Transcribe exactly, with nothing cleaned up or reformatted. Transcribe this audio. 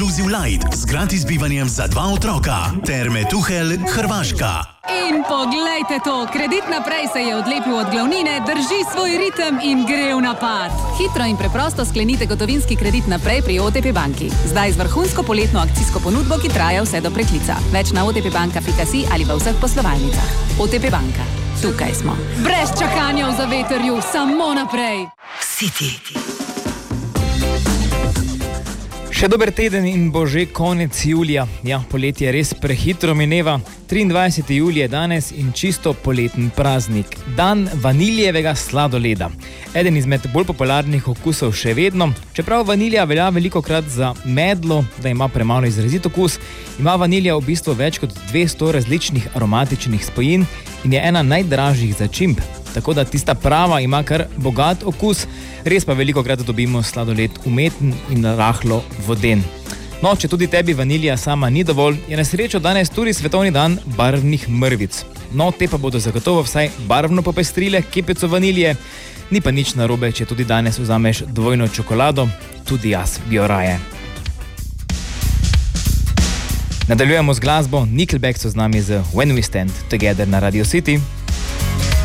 Inclusive Light z gratis bivanjem za dva otroka. Terme Tuhelj, Hrvaška. In poglejte to, Kredit Naprej se je odlepil od glavnine, drži svoj ritem in gre v napad. Hitro in preprosto sklenite gotovinski kredit naprej pri O T P banki. Zdaj z vrhunsko poletno akcijsko ponudbo, ki traja vse do preklica. Več na o t p banka pika si ali v vseh poslovalnicah. O T P banka. Tukaj smo. Brez čakanja v zavetrju, samo naprej. City. Še dober teden in bo že konec julija. Ja, poletje res prehitro mineva. triindvajseti julij je danes in čisto poleten praznik. Dan vaniljevega sladoleda. Eden izmed bolj popularnih okusov še vedno. Čeprav vanilja velja velikokrat za medlo, da ima premalo izrazit okus, ima vanilja v bistvu več kot dvesto različnih aromatičnih spojin in je ena najdražjih začimb. Tako da tista prava ima kar bogat okus, res pa velikokrat dobimo sladoled umeten in rahlo voden. No, če tudi tebi vanilja sama ni dovolj, je na srečo danes tudi svetovni dan barvnih mrvic. No, te pa bodo zagotovo vsaj barvno popestrile kepico vanilje. Ni pa nič narobe, če tudi danes vzameš dvojno čokolado, tudi jaz bi jo raje. Nadaljujemo z glasbo, Nickelback so z nami z When We Stand Together na Radio City.